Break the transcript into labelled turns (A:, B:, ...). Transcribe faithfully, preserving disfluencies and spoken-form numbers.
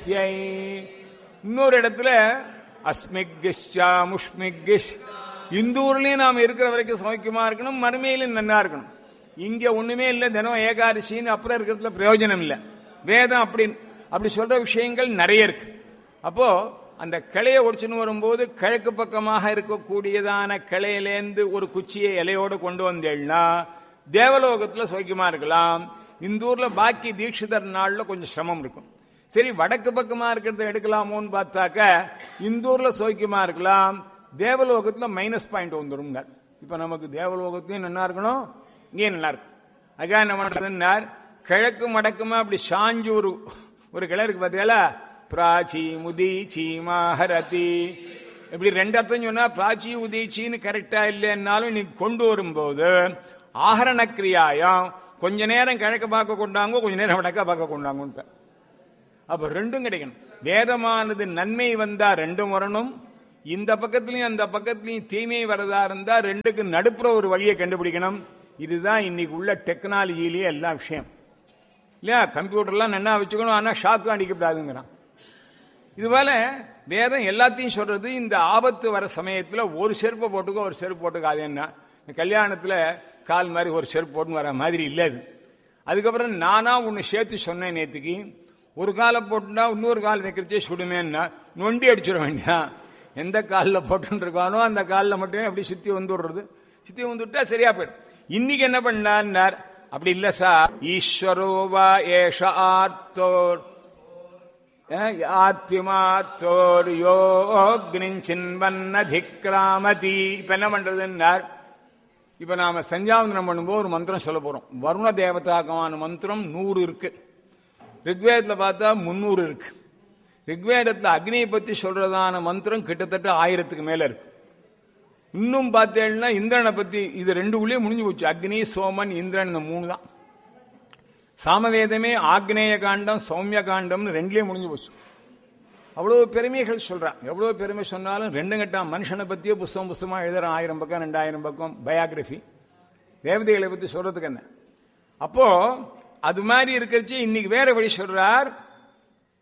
A: பிரத்யை. இன்னொரு இடத்துல அஸ்மிகிஷ்சா முஷ்மிகிஷ். இந்த ஊர்லயும் நாம் இருக்கிற வரைக்கும் சௌக்கியமா இருக்கணும், மறுமையிலும் நன்னா இருக்கணும். இங்க ஒண்ணுமே இல்லை, தினம் ஏகாதசின்னு அப்புறம் இருக்கிறதுல பிரயோஜனம் இல்லை. வேதம் அப்படி அப்படி சொல்ற விஷயங்கள் நிறைய இருக்கு. அப்போ அந்த கிளையை ஒடிச்சுன்னு வரும்போது கிழக்கு பக்கமாக இருக்கக்கூடியதான கிளையிலேந்து ஒரு குச்சியை இலையோடு கொண்டு வந்தேன்னா தேவலோகத்துல சௌக்கியமா இருக்கலாம். இந்த ஊர்ல பாக்கி தீட்சிதர் நாள்ல கொஞ்சம் சிரமம் இருக்கும். சரி, வடக்கு பக்கமா இருக்கிறத எடுக்கலாமோன்னு பார்த்தாக்க இந்த ஊர்ல சௌக்கியமா இருக்கலாம், தேவலோகத்துல மைனஸ் பாயிண்ட் வந்துடும். இப்ப நமக்கு தேவலோகத்தையும் நல்லா இருக்கணும், இங்கே நல்லா இருக்கும். அதுக்காக என்ன பண்றதுன்னார், கிழக்கு மடக்குமா அப்படி சாஞ்சு ஒரு ஒரு கிளை இருக்கு பார்த்தீங்களா, பிராச்சி முதீச்சி மாஹரதி. இப்படி ரெண்டு அர்த்தம் சொன்னா பிராச்சி உதீச்சின்னு கரெக்டா இல்லைன்னாலும் நீ கொண்டு வரும்போது ஆகரண கிரியாயம் கொஞ்ச நேரம் கிழக்க பார்க்க கொண்டாங்க, கொஞ்ச நேரம் வடக்க பார்க்க கொண்டாங்க. அப்ப ரெண்டும் கிடைக்கணும். வேதமானது நன்மை வந்தா ரெண்டும் வரணும், இந்த பக்கத்திலையும் அந்த பக்கத்திலையும் தீமை வரதா இருந்தா ரெண்டுக்கு நடுப்புற ஒரு வழியை கண்டுபிடிக்கணும். இதுதான் இன்னைக்கு உள்ள டெக்னாலஜியிலேயே எல்லா விஷயம் இல்லையா. கம்ப்யூட்டர்லாம் நல்லா வச்சுக்கணும், ஆனா ஷாக்கு அடிக்கப்படாதுங்கிறான். இதுபோல வேதம் எல்லாத்தையும் சொல்றது. இந்த ஆபத்து வர சமயத்தில் ஒரு செருப்பை போட்டுக்கோ ஒரு செருப்பு போட்டுக்காது. என்ன கல்யாணத்தில் கால் மாதிரி ஒரு செருப்பு போட்டுன்னு வர மாதிரி இல்லை அது. அதுக்கப்புறம் நானா ஒன்று சேர்த்து சொன்னேன் நேற்றுக்கு, ஒரு காலை போட்டுனா இன்னொரு கால் வைக்கிறச்சே சுடுமேன்னா நொண்டி அடிச்சிட வேண்டியதான். எந்த காலில் போட்டுன்னு இருக்கானோ அந்த காலில் மட்டுமே அப்படி சுற்றி வந்து விடுறது, சுற்றி வந்துவிட்டா சரியா போயிடும். இன்னைக்கு என்ன பண்ணார், அப்படி இல்ல சார், ஈஸ்வரோவா ஏஷ ஆர்த்தோர் ஆர்த்திமாத்தோர் யோக்னின்வன்னதிக்ராமதி. இப்ப என்ன பண்றதுன்னார், இப்ப நாம சஞ்சாவந்தனம் பண்ணும்போது ஒரு மந்திரம் சொல்ல போறோம். வருண தேவதாகமான மந்திரம் நூறு இருக்கு, ரிக்வேதத்துல பார்த்தா முன்னூறு இருக்கு. ரிக்வேதத்துல அக்னியை பத்தி சொல்றதான மந்திரம் கிட்டத்தட்ட ஆயிரத்துக்கு மேல இருக்கு. இன்னும் பார்த்தேன்னா இந்திரனை பத்தி இது ரெண்டு உள்ளே முடிஞ்சு போச்சு. அக்னி சோமன் இந்திரன் இந்த மூணு தான். சாமவேதமே ஆக்னேய காண்டம் சௌமிய காண்டம்னு ரெண்டுலேயே முடிஞ்சு போச்சு. அவ்வளவு பெருமைகள் சொல்றான். எவ்வளவு பெருமை சொன்னாலும் ரெண்டு கட்டம் மனுஷனை பத்தியே புஸ்தகம் புஸ்தமா எழுதுறான். ஆயிரம் பக்கம் ரெண்டாயிரம் பக்கம் பயோகிராபி தேவதைகளை பத்தி சொல்றதுக்கு என்ன. அப்போ அது மாதிரி இருக்கிறச்சு இன்னைக்கு வேற வழி சொல்றார்.